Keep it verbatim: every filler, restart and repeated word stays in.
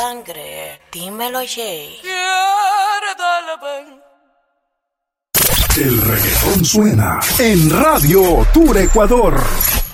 sangre. Dímelo, Jay. El reggaetón suena en Radio Tour Ecuador.